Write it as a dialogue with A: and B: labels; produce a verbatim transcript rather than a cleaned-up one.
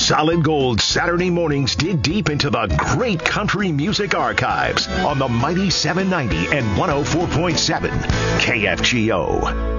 A: Solid Gold Saturday mornings dig deep into the great country music archives on the mighty seven ninety and one oh four point seven K F G O.